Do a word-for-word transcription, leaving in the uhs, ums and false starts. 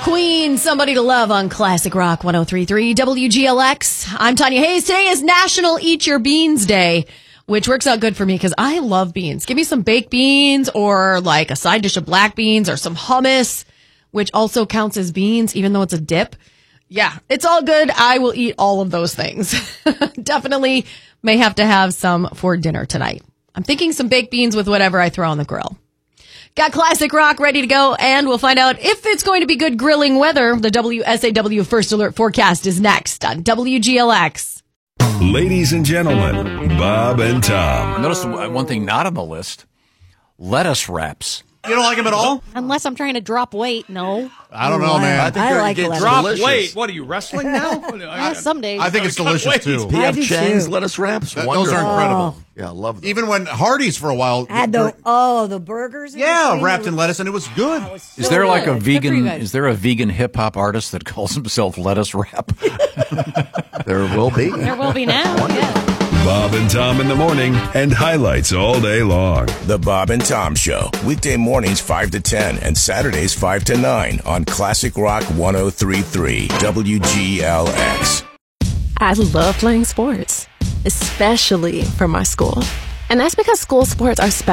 Queen, Somebody to Love on Classic Rock one oh three point three W G L X. I'm Tanya Hayes. Today is National Eat Your Beans Day, which works out good for me because I love beans. Give me some baked beans or like a side dish of black beans or some hummus, which also counts as beans, even though it's a dip. Yeah, it's all good. I will eat all of those things. Definitely may have to have some for dinner tonight. I'm thinking some baked beans with whatever I throw on the grill. Got Classic Rock ready to go, and we'll find out if it's going to be good grilling weather. The W S A W First Alert Forecast is next on W G L X. Ladies and gentlemen, Bob and Tom. Notice one thing not on the list, lettuce wraps. You don't like them at all? Unless I'm trying to drop weight, no. I don't know, man. I, think I like it's lettuce. Drop delicious. weight. What are you, wrestling now? Yeah, some days. I think it's delicious, too. P I F do Chang's too. lettuce wraps. Th- Wonderful. those are incredible. Yeah, I love them. Even when Hardee's for a while. Had the oh the burgers. in Yeah, between. wrapped in lettuce, and it was good. That was so Is there like a good. vegan? good. Is there a vegan hip hop artist that calls himself Lettuce Wrap? There will be. There will be now. Yeah. Bob and Tom in the morning and highlights all day long. The Bob and Tom Show, weekday mornings five to ten and Saturdays five to nine on Classic Rock one oh three point three W G L X. I love playing sports, especially for my school. And that's because school sports are special.